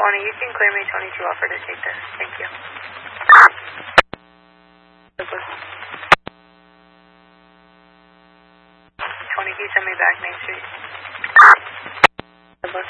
20, you can clear me 22 offer to take this. Thank you. Douglas. 20, can you send me back Main Street? Douglas.